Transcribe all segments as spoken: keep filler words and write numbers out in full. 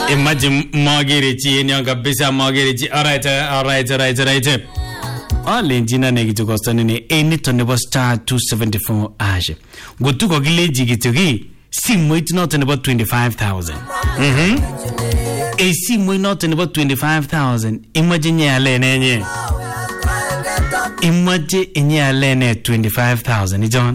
Imagine Margerici in your Gabisa Margerici. Alright, alright, alright, alright. All engine negative cost on any ton of star two seventy four ash. Go to go village gitugi. Sim wait not in about twenty five thousand. Mm-hmm. A sim wait not in about twenty five thousand. Imagine ya lene. Imagine ya lene twenty five thousand. John.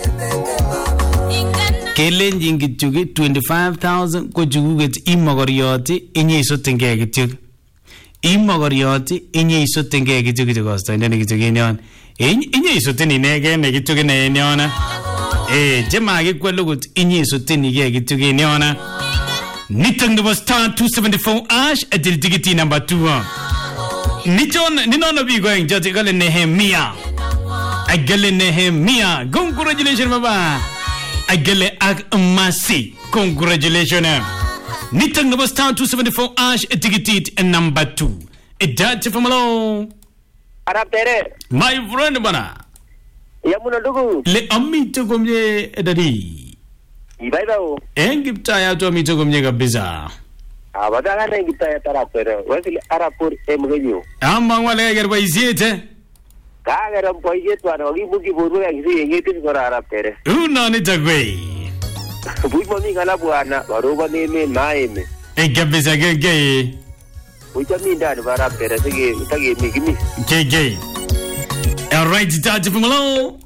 Kelen jingi chugi twenty five thousand ko chugu get imogorioti inye iso tenge gitug imogorioti inye iso tenge gitug gitug costa ndene gitug nyon inye iso tini nege ne gitug ne nyona eh jema ge kwelo gut inye iso tini ge gitug nyona nitang the star two seventy four ash adil digiti number two niton ninono bi going jati gale Nehemia agale Nehemia congratulations baba Agele ag masi. Congratulations. Nitang number star two seventy four ash etiquette and number two. A dati from alone. Arapere. My friend bana. Yamuna dugu. Le amito gomye edadi. Ibaiba o. Engipta ya to amito gomye kabisa. Abada na engipta ya tarapere. Wesi arapur emgenyo. Amma wale gerba isiete. Kagara mpoije tu ana ogibuki buru ya kisi yengeti kora arapere. Una ni tagwe. Buimo ni kana bwana baroba neme naeme. E kabisa gege. Ucha mi ndani barapere sige utage migimi. Gege. All right, dati from alone.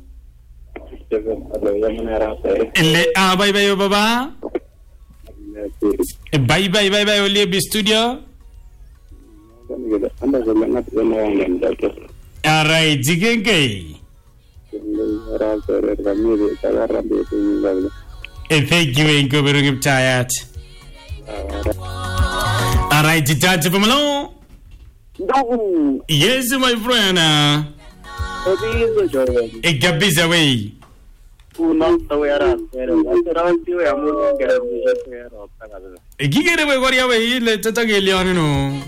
Le ah bye bye baba. Bye bye bye bye Oli bi studio. Alright, jigenge. Thank you, Inko Berugip Tayat. Alright, Tati Pamalo. Yes, my friend. A Gabiza way. A gigger away, what are you? Let's take a leon.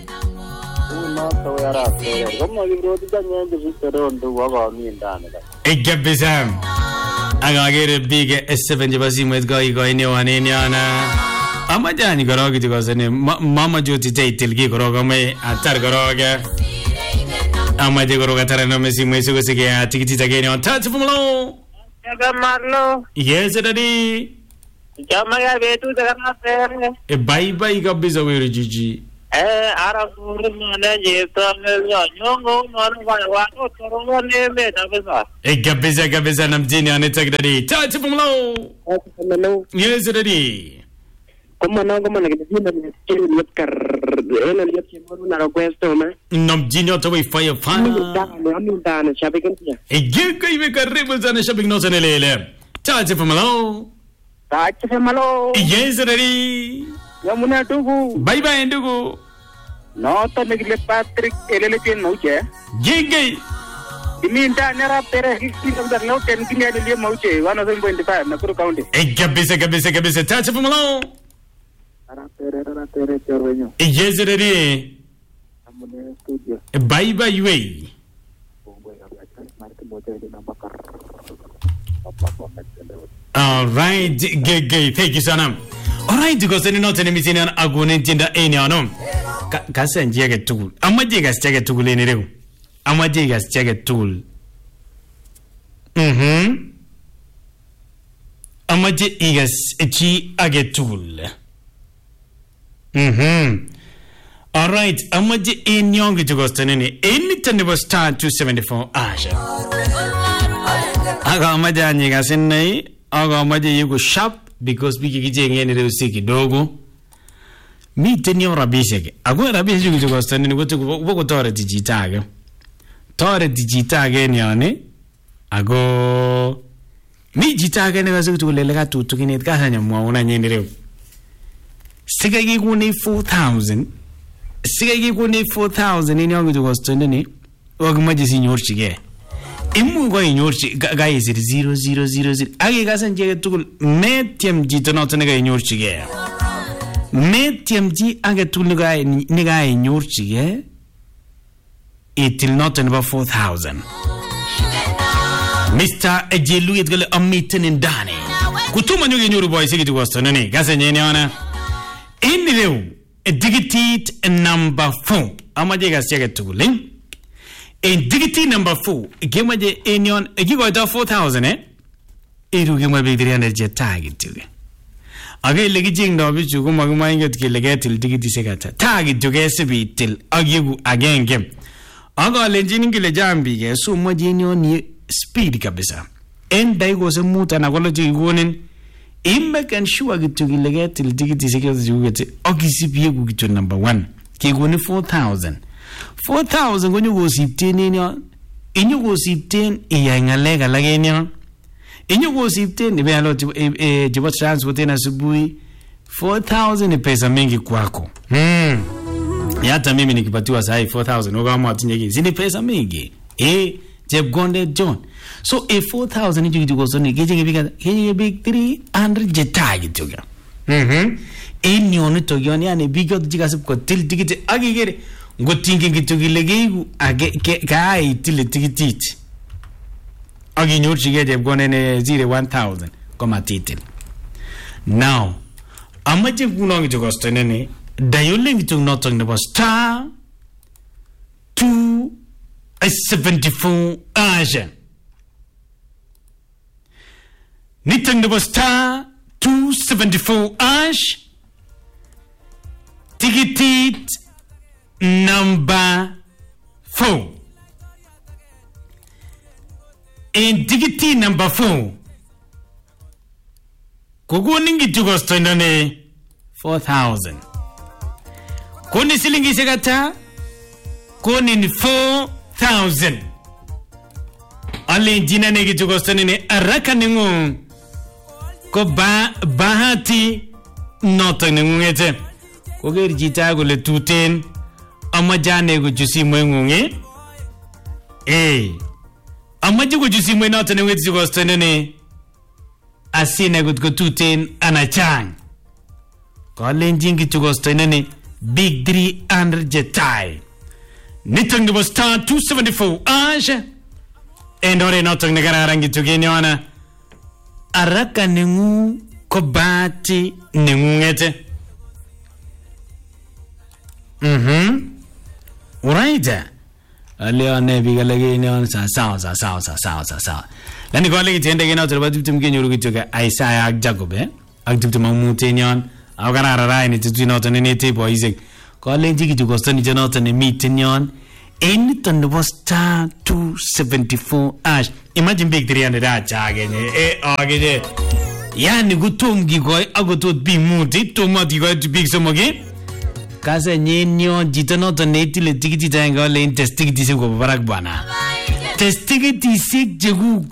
Egabizam. I get a big S seven Jabasim with Goy Goy Newan Indiana. Amadani Gorogi to go and Mama Juti till Gigorogame at Targoroga. Amadi Gorogatarano Messi Mesuga, tickets again on touch from low. Yes, Daddy. Jamaya to the a bye bye Gabiza with Gigi. Eh, Arapur manager, Yongo, Mano, Toro, name it. A Gabiza Gabiza Namjini and it's a daddy. Touch from low. Yes, daddy. Come on, come on, Namjino to wait for your fun. A gig a ribbons and a shopping nose and a lele. Touch from low. Touch from low. Yes, daddy. Yamuna Dugu. Bye bye, Dugu. Not a Nick Patrick Elelican Moche. Gigi. You mean Tanera Pere, history of the note and Guinea Moche, one of them twenty five, Nakuru County. A Gabisa Gabisa Gabisa, touch from alone. Yes, daddy. Bye bye, way. All right, Gigi, thank you, Sanam. Alright, because any not any missing an agonin in the Aniano. Cassan Jagged tool. Amajigas jagged tool in it. Amajigas jagged tool. Hm. Amajigas a chi agate tool. Hm. Alright, Amaji in young to go to any any star two seventy four Asha. Aga Amajanigas in nay, Aga Amaji you go shop. Because we get any sick dogo. Me tenio rabisek. I go rabis you to go standing with Vogo Torre digitag. Torre digitag any. I go me gitag and I was to Lelegato to get Gahana Mona Yenere. Sigagi won four thousand. Sigagi won four thousand in your to go standing. Ogmaji in your chige. Imu go in your guy is it zero zero zero zero. I guess and get to Metium G to not a nigga in your chige. Metium G I get to nigga in your chige. It till not about four thousand. Mister Ejelu it gonna a meeting in Danny. Kutuma new boy, say it was to Nani, Gassaniana. In the tikitit number four. Amaje kasiyake tugul. En tikitit number four, kemaje en yon, kikoito four thousand eh? Iru kemwa bik three hundred je tag tuge. Age le kijing do bichu ko makimainget kele ketil tikitisiek ata. Tag tuge sibitil agigu agenge. Aga lenjini kile jambi ke so maje en yon speed kabisa. En dai go se muta na kolo chikonin. Make and sure gitu kile ketil tikitisiek ata agisibi egu kitu number one. Kigoni four thousand. four thousand konyo kosipten en yon. Inyo kosipten iyai ngalek alak en yon. Inyo kosipten ibe alo chebo transport en asubuhi. four thousand ni pesa mingi kwako. Hmm. Hata mimi nikipatiwa sahi four thousand ukama atinye kizi ni pesa mingi. Eh, Jebgonde John. So a four thousand ni kitu kosoni keje big keje big three hundred jetagi tuga. Mhm. En yon to yon yani bigot jigasip ko til tikiti agigere ngotinge kitu kilege age kai til tikitit. Agi nyorchige Jebgonde ne zero one thousand koma titil. Now, amaje kuno kitu kostene ne dialing kitu notong nebo star two seventy-four aja. Nitong nebo star two seventy-four ash. Tikitit number four. In tikitit number four. Kukuningi tukosto indone four thousand. Kuni silingi segata. Kuni four thousand. Ale jina negi tukosto nene araka ningu. Ko ba bahati nota ningu ete. Koger jita ko le tuten amajane ko jusi mwengunge. Eh. Amaje ko jusi mwe nota ningu ete tukosto nene. Asina ko tuten anachang. Ko le jingi tukosto nene big three hundred jetai. Nitong nebo star two seventy-four aja. Endore notong negara rangi tugeni wana. Araka ningu kobati ningu ngete. Mhm. Uraida. Aleo nebi galege ni wana sa sao sa sao sa sao sa sao. Lani kwa legi tiende gena utere batu tumke nyuru kituka Aisaya ak Jacob eh. Ak tupte mamute nyon. Awakana ararai ni tutu inoto nene tepo isek. Kwa legi kitu kosta ni janoto ni miti nyon. Eni tondo was star two seventy-four ash. Imagine big three hundred ash agenye. Eh agenye. Yani gutungi koi agotot bi muti. Tomati koi tu big somogi. Kasa nye nyon jita noto neti le tikiti tanga le in testikiti se kwa barak bana. Testikiti se jegu